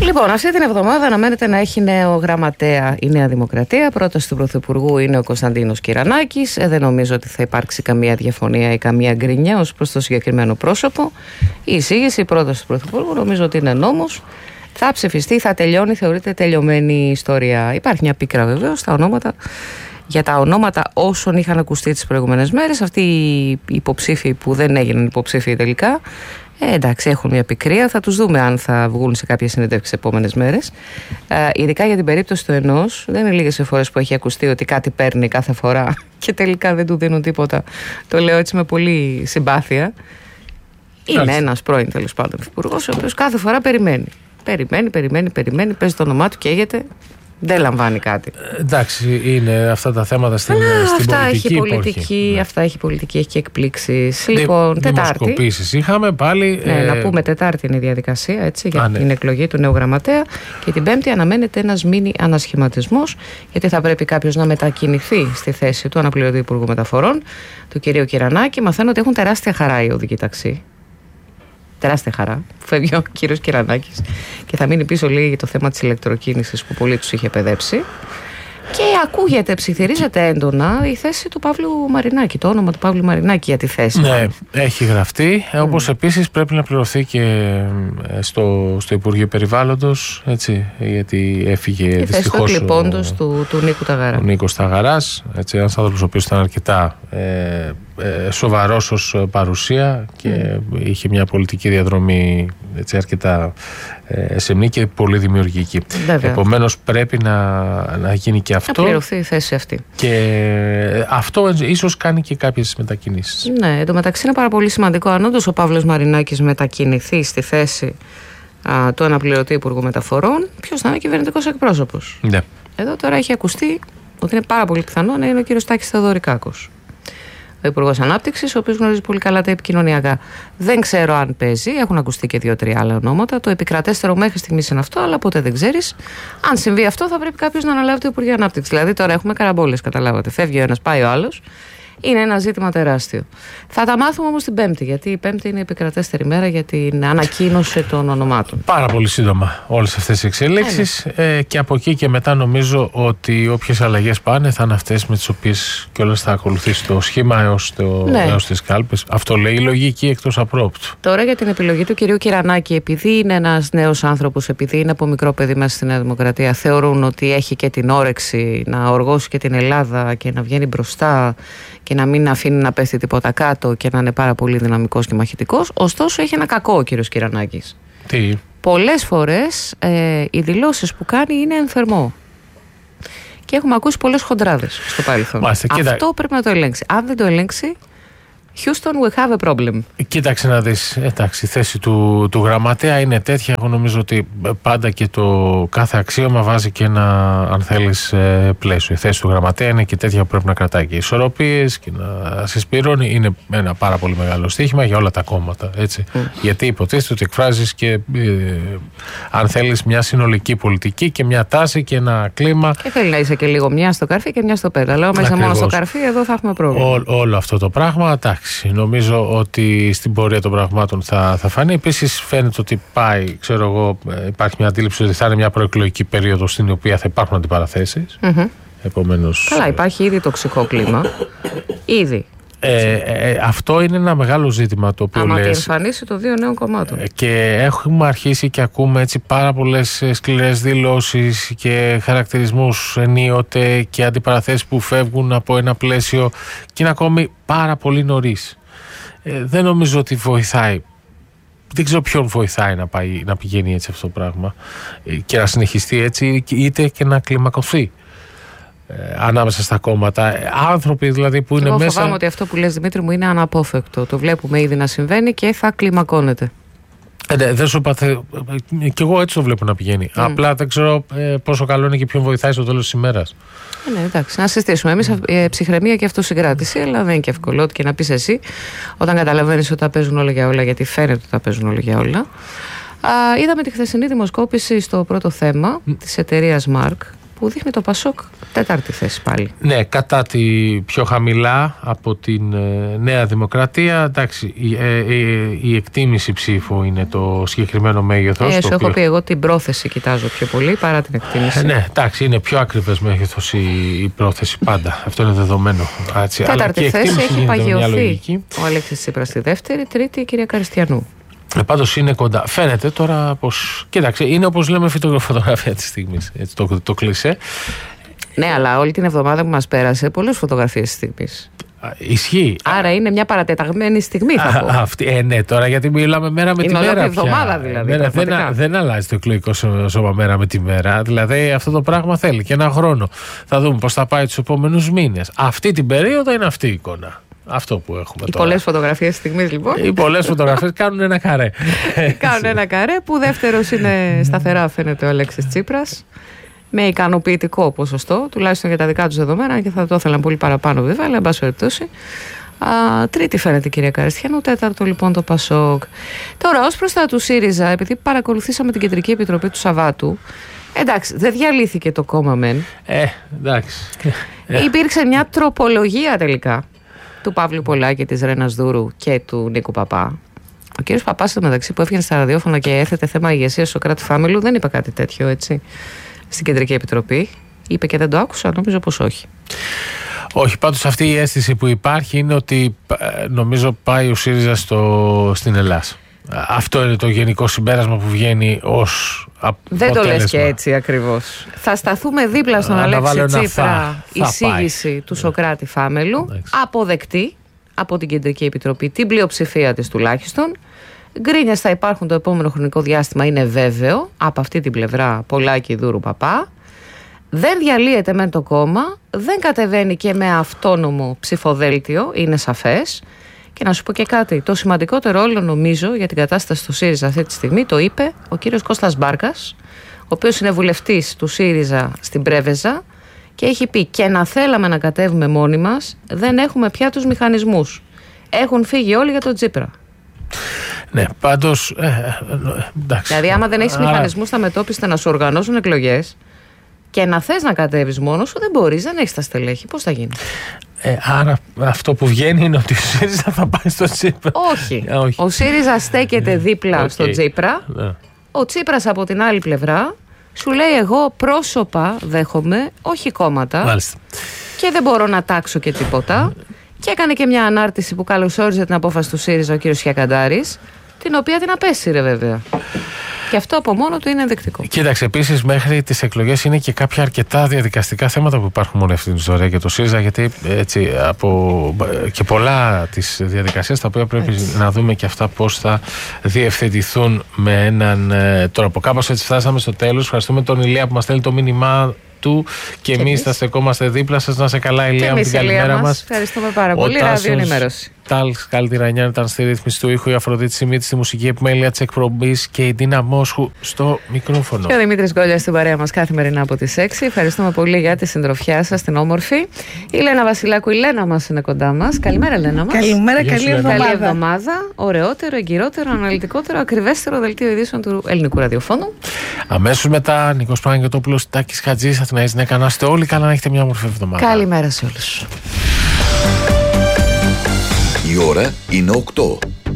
Λοιπόν, αυτή την εβδομάδα αναμένεται να έχει νέο γραμματέα η Νέα Δημοκρατία. Πρόταση του Πρωθυπουργού είναι ο Κωνσταντίνος Κυρανάκης. Δεν νομίζω ότι θα υπάρξει καμία διαφωνία ή καμία γκρινιά ως προς το συγκεκριμένο πρόσωπο. Η εισήγηση, η πρόταση του Πρωθυπουργού νομίζω ότι είναι νόμος. Θα ψηφιστεί, θα τελειώνει, θεωρείται τελειωμένη ιστορία. Υπάρχει μια πίκρα βεβαίως για τα ονόματα όσων είχαν ακουστεί τις προηγούμενες μέρες. Αυτοί οι υποψήφοι που δεν έγιναν υποψήφοι τελικά. Εντάξει, έχουν μια πικρία. Θα τους δούμε αν θα βγουν σε κάποιες συνεντεύξεις τις επόμενες μέρες. Ειδικά για την περίπτωση του ενός, δεν είναι λίγες οι φορές που έχει ακουστεί ότι κάτι παίρνει κάθε φορά και τελικά δεν του δίνουν τίποτα. Το λέω έτσι με πολύ συμπάθεια. Είναι ένας πρώην τέλος πάντων υπουργός, ο οποίος κάθε φορά περιμένει. Περιμένει, παίζει το όνομά του, καίγεται. Δεν λαμβάνει κάτι. Εντάξει, είναι αυτά τα θέματα στην πολιτική. Αυτά έχει πολιτική, έχει και εκπλήξεις. Λοιπόν, Τετάρτη. Δημοσκοπήσεις είχαμε πάλι. Να πούμε, Τετάρτη είναι η διαδικασία για την εκλογή του νέου γραμματέα. Και την Πέμπτη αναμένεται ένας μίνι ανασχηματισμός, γιατί θα πρέπει κάποιος να μετακινηθεί στη θέση του αναπληρωτή Υπουργού Μεταφορών, του κυρίου Κυρανάκη. Μαθαίνω ότι έχουν τεράστια χαρά οι οδικοί ταξί. Τεράστια χαρά που φεύγει ο κύριος Κυρανάκης και θα μείνει πίσω λίγο για το θέμα της ηλεκτροκίνησης που πολύ τους είχε παιδέψει. Και ακούγεται, ψιθυρίζεται έντονα η θέση του Παύλου Μαρινάκη, το όνομα του Παύλου Μαρινάκη για τη θέση. Ναι, έχει γραφτεί. Όπως επίσης πρέπει να πληρωθεί και στο Υπουργείο Περιβάλλοντος, έτσι, γιατί έφυγε δυστυχώς ο κλιπώντος του Νίκου Ταγαρά. Ο Νίκος Ταγαράς, έτσι, ένας άνθρωπος ο οποίος ήταν αρκετά σοβαρός ως παρουσία και είχε μια πολιτική διαδρομή, έτσι, αρκετά σεμνή και πολύ δημιουργική. Επομένως πρέπει να γίνει και αυτό. Να πληρωθεί η θέση αυτή. Και αυτό ίσως κάνει και κάποιες μετακινήσεις. Ναι, εντωμεταξύ είναι πάρα πολύ σημαντικό αν όντως ο Παύλος Μαρινάκης μετακινηθεί στη θέση του αναπληρωτή Υπουργού Μεταφορών, ποιος θα είναι κυβερνητικός εκπρόσωπος. Ναι. Εδώ τώρα έχει ακουστεί ότι είναι πάρα πολύ πιθανό να είναι ο κύριος Τάκης Θεοδωρικάκος, ο Υπουργός Ανάπτυξης, ο οποίος γνωρίζει πολύ καλά τα επικοινωνιακά. Δεν ξέρω αν παίζει, έχουν ακουστεί και 2-3 άλλα ονόματα. Το επικρατέστερο μέχρι στιγμής είναι αυτό, αλλά ποτέ δεν ξέρεις. Αν συμβεί αυτό, θα πρέπει κάποιος να αναλάβει το Υπουργείο Ανάπτυξης. Δηλαδή, τώρα έχουμε καραμπόλες, καταλάβατε. Φεύγει ο ένας, πάει ο άλλος. Είναι ένα ζήτημα τεράστιο. Θα τα μάθουμε όμως την Πέμπτη, γιατί η Πέμπτη είναι η επικρατέστερη μέρα για την ανακοίνωση των ονομάτων. Πάρα πολύ σύντομα όλες αυτές οι εξελίξεις. Και από εκεί και μετά νομίζω ότι όποιες αλλαγές πάνε θα είναι αυτές με τις οποίες κιόλας θα ακολουθήσει το σχήμα έως τις κάλπες. Αυτό λέει η λογική εκτός απρόπτου. Τώρα για την επιλογή του κυρίου Κυρανάκη, επειδή είναι ένας νέος άνθρωπος, επειδή είναι από μικρό παιδί μέσα στη Νέα Δημοκρατία, θεωρούν ότι έχει και την όρεξη να οργώσει και την Ελλάδα και να βγαίνει μπροστά και να μην αφήνει να πέφτει τίποτα κάτω και να είναι πάρα πολύ δυναμικός και μαχητικός. Ωστόσο, έχει ένα κακό ο κύριος Κυρανάκης. Τι? Πολλές φορές οι δηλώσεις που κάνει είναι εν θερμό. Και έχουμε ακούσει πολλές χοντράδες στο παρελθόν. Αυτό πρέπει να το ελέγξει. Αν δεν το ελέγξει, Houston, we have a problem. Κοίταξε να δεις, εντάξει, η θέση του γραμματέα είναι τέτοια. Εγώ νομίζω ότι πάντα και το κάθε αξίωμα βάζει και ένα, αν θέλεις, πλαίσιο. Η θέση του γραμματέα είναι και τέτοια που πρέπει να κρατάει και ισορροπίες και να συσπηρώνει. Είναι ένα πάρα πολύ μεγάλο στοίχημα για όλα τα κόμματα, έτσι. Γιατί υποτίθεται ότι εκφράζεις και, αν θέλεις, μια συνολική πολιτική και μια τάση και ένα κλίμα. Και θέλει να είσαι και λίγο μια στο καρφί και μια στο πέταλο. Αλλά μέσα μόνο στο καρφί, εδώ θα έχουμε πρόβλημα. Όλο αυτό το πράγμα, εντάξει. Νομίζω ότι στην πορεία των πραγμάτων θα φανεί. Επίσης φαίνεται ότι πάει, ξέρω εγώ, υπάρχει μια αντίληψη ότι θα είναι μια προεκλογική περίοδο στην οποία θα υπάρχουν αντιπαραθέσεις. Επομένως, καλά, υπάρχει ήδη τοξικό κλίμα. Ήδη. Αυτό είναι ένα μεγάλο ζήτημα το οποίο λες. Εμφανίσει των δύο νέων κομμάτων. Και έχουμε αρχίσει και ακούμε έτσι πάρα πολλές σκληρές δηλώσεις και χαρακτηρισμούς ενίοτε και αντιπαραθέσεις που φεύγουν από ένα πλαίσιο και είναι ακόμη πάρα πολύ νωρίς. Δεν νομίζω ότι βοηθάει. Δεν ξέρω ποιον βοηθάει να πηγαίνει έτσι αυτό το πράγμα και να συνεχιστεί έτσι, είτε και να κλιμακωθεί ανάμεσα στα κόμματα. Άνθρωποι δηλαδή που είναι μέσα. Εγώ φοβάμαι ότι αυτό που λες, Δημήτρη μου, είναι αναπόφευκτο. Το βλέπουμε ήδη να συμβαίνει και θα κλιμακώνεται. Δεν σου είπα, και εγώ έτσι το βλέπω να πηγαίνει. Απλά δεν ξέρω πόσο καλό είναι και ποιον βοηθάει στο τέλος της ημέρας. Ναι, εντάξει, να συστήσουμε εμείς ψυχραιμία και αυτοσυγκράτηση, αλλά δεν είναι και εύκολο και να πεις εσύ όταν καταλαβαίνεις ότι τα παίζουν όλα για όλα, γιατί φαίνεται ότι τα παίζουν όλα για όλα. Είδαμε τη χθεσινή δημοσκόπηση στο πρώτο θέμα της εταιρείας Mark που δείχνει το Πασόκ 4η θέση πάλι. Ναι, κατά τη πιο χαμηλά από την Νέα Δημοκρατία. Εντάξει, η εκτίμηση ψήφου είναι το συγκεκριμένο μέγεθος. Σου έχω πει εγώ την πρόθεση κοιτάζω πιο πολύ παρά την εκτίμηση. Ναι, εντάξει, είναι πιο ακριβές μέγεθος η πρόθεση πάντα. Αυτό είναι δεδομένο. 4η θέση έχει παγιωθεί ο Αλέξης Τσίπρας στη δεύτερη, τρίτη η κυρία Καριστιανού. Πάντως είναι κοντά. Φαίνεται τώρα πως. Κοίταξε, είναι όπως λέμε φωτογραφία της στιγμής. Έτσι, το κλισέ. Ναι, αλλά όλη την εβδομάδα που μας πέρασε, πολλές φωτογραφίες της στιγμής. Ισχύει. Άρα είναι μια παρατεταγμένη στιγμή, θα πω. Ναι, τώρα γιατί μιλάμε μέρα με τη μέρα. Είναι εβδομάδα δηλαδή. Δεν αλλάζει το εκλογικό σώμα μέρα με τη μέρα. Δηλαδή αυτό το πράγμα θέλει και ένα χρόνο. Θα δούμε πώς θα πάει τους επόμενους μήνες. Αυτή την περίοδο είναι αυτή η εικόνα. Αυτό που έχουμε οι τώρα. Πολλές φωτογραφίες στιγμής λοιπόν. Οι πολλές φωτογραφίες κάνουν ένα καρέ. Κάνουν ένα καρέ που δεύτερος είναι σταθερά φαίνεται ο Αλέξης Τσίπρας. Με ικανοποιητικό ποσοστό, τουλάχιστον για τα δικά τους δεδομένα και θα το ήθελαν πολύ παραπάνω βέβαια, αλλά εν πάση περιπτώσει. Τρίτη φαίνεται η κυρία Καριστιανού, τέταρτο λοιπόν το Πασόκ. Τώρα ως προς τα του ΣΥΡΙΖΑ, επειδή παρακολουθήσαμε την Κεντρική Επιτροπή του Σαββάτου, εντάξει, δεν διαλύθηκε το κόμμα μεν. Εντάξει. Υπήρξε μια τροπολογία τελικά του Παύλου Πολάκη, της Ρένας Δούρου και του Νίκου Παπά. Ο κύριος Παπάς, στο μεταξύ, που έφυγε στα ραδιόφωνα και έθετε θέμα ηγεσίας στο Κράτη Φάμιλου, δεν είπε κάτι τέτοιο, έτσι, στην Κεντρική Επιτροπή. Είπε και δεν το άκουσα, νομίζω πως όχι. Όχι, πάντως αυτή η αίσθηση που υπάρχει είναι ότι νομίζω πάει ο ΣΥΡΙΖΑ στην Ελλάδα. Αυτό είναι το γενικό συμπέρασμα που βγαίνει ως αποτέλεσμα. Δεν το λες και έτσι ακριβώς. Θα σταθούμε δίπλα στον Αλέξη Τσίπρα, εισήγηση του Σωκράτη Φάμελου, αποδεκτή από την Κεντρική Επιτροπή, την πλειοψηφία της τουλάχιστον. Γκρίνιες θα υπάρχουν το επόμενο χρονικό διάστημα, είναι βέβαιο, από αυτή την πλευρά Πολάκη, Δούρου, Παπά. Δεν διαλύεται μεν το κόμμα, δεν κατεβαίνει και με αυτόνομο ψηφοδέλτιο, είναι σαφές. Και να σου πω και κάτι, το σημαντικότερο όλο νομίζω για την κατάσταση του ΣΥΡΙΖΑ αυτή τη στιγμή το είπε ο κύριος Κώστας Μπάρκας, ο οποίος είναι βουλευτής του ΣΥΡΙΖΑ στην Πρέβεζα και έχει πει και να θέλαμε να κατέβουμε μόνοι μας, δεν έχουμε πια τους μηχανισμούς. Έχουν φύγει όλοι για τον Τσίπρα. Ναι, πάντως. Εντάξει. Δηλαδή, άμα δεν έχεις μηχανισμούς στα μετώπιστε να σου οργανώσουν εκλογές και να θες να κατέβεις μόνος σου, δεν μπορείς, δεν έχεις τα στελέχη. Πώς θα γίνει? Άρα αυτό που βγαίνει είναι ότι ο ΣΥΡΙΖΑ θα πάει στο Τσίπρα. Όχι. Ο ΣΥΡΙΖΑ στέκεται δίπλα στο Τσίπρα. Ο Τσίπρας από την άλλη πλευρά σου λέει εγώ πρόσωπα δέχομαι, όχι κόμματα. Μάλιστα. Και δεν μπορώ να τάξω και τίποτα. Και έκανε και μια ανάρτηση που καλωσόριζε την απόφαση του ΣΥΡΙΖΑ ο κύριος Χιακαντάρης, την οποία την απέσυρε βέβαια. Και αυτό από μόνο του είναι ενδεικτικό. Κοίταξε, επίσης μέχρι τις εκλογές είναι και κάποια αρκετά διαδικαστικά θέματα που υπάρχουν μόνο αυτή την ιστορία και το ΣΥΡΙΖΑ, γιατί έτσι και πολλά τις διαδικασίες τα οποία πρέπει να δούμε και αυτά πώς θα διευθετηθούν με έναν τρόπο. Κάπως έτσι φτάσαμε στο τέλος. Ευχαριστούμε τον Ηλία που μας στέλνει το μήνυμά του και εμείς θα στεκόμαστε δίπλα σας. Να είσαι καλά, Ηλία, με την καλημέρα μας. Ευχαριστούμε πάρα πολύ. Ράδιο Ενημέρωση. Τάλς Καλτιρανιάν ήταν στη ρύθμιση του ήχου, η Αφροδίτη Σιμίτη στη μουσική επιμέλεια της εκπομπής και η Ντίνα Μόσχου στο μικρόφωνο. Και ο Δημήτρης Γκόλιας στην παρέα μας καθημερινά από τις 6. Ευχαριστούμε πολύ για τη συντροφιά σας, την όμορφη. Η Λένα Βασιλάκου, η Λένα μας είναι κοντά μας. Καλημέρα, Λένα μας. Καλημέρα, καλή εβδομάδα. Ωραιότερο, εγκυρότερο, αναλυτικότερο, ακριβέστερο δελτίο ειδήσεων του ελληνικού ραδιοφώνου. Αμέσως μετά, Νίκος Παναγιωτόπουλος, Τάκης Χατζής, Αθηναής Νέκα. Να είστε όλοι καλά, να έχετε μια όμορφη εβδομάδα. Καλημέρα σε όλους. Η ώρα είναι 8.